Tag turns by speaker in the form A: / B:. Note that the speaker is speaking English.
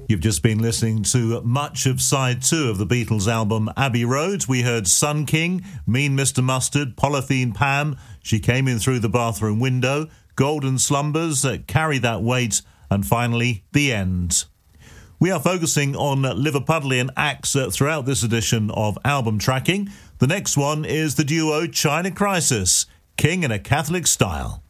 A: You've just been listening to much of side 2 of the Beatles album Abbey Road. We heard Sun King, Mean Mr Mustard, Polythene Pam, She Came In Through the Bathroom Window, Golden Slumbers, Carry That Weight, and finally, The End. We are focusing on Liverpudlian acts throughout this edition of Album Tracking. The next one is the duo China Crisis, King in a Catholic Style.